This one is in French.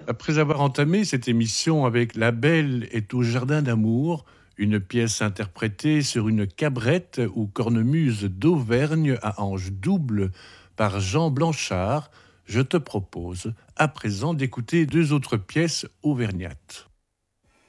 Après avoir entamé cette émission avec La Belle est au jardin d'amour, une pièce interprétée sur une cabrette ou cornemuse d'Auvergne à ange double par Jean Blanchard, je te propose à présent d'écouter deux autres pièces auvergnates.